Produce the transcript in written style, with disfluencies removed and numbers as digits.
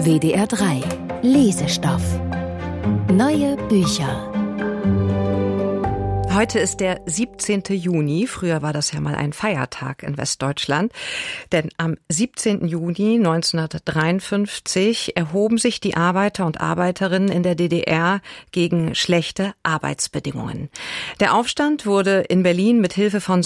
WDR 3 Lesestoff. Neue Bücher. Heute ist der 17. Juni. Früher war das ja mal ein Feiertag in Westdeutschland. Denn am 17. Juni 1953 erhoben sich die Arbeiter und Arbeiterinnen in der DDR gegen schlechte Arbeitsbedingungen. Der Aufstand wurde in Berlin mit Hilfe von